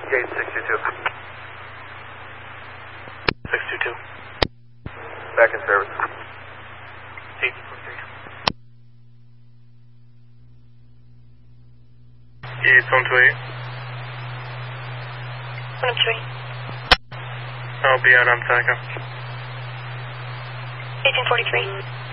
Gate 622. 622. Back in service. 1843. Gate 128. 123. I'll be out on second. 1843.